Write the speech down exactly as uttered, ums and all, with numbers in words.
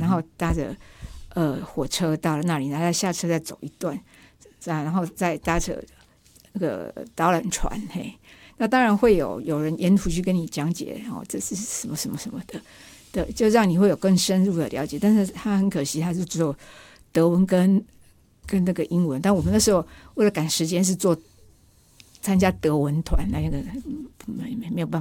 后搭着呃火车到了那里，然后再下车再走一段，然后再搭着那个导览船，嘿，那当然会有有人沿途去跟你讲解哦，这是什么什么什么的，对，就让你会有更深入的了解。但是他很可惜，他是只有德文跟跟那个英文，但我们那时候为了赶时间是做参加德文团，那个没没没有办法。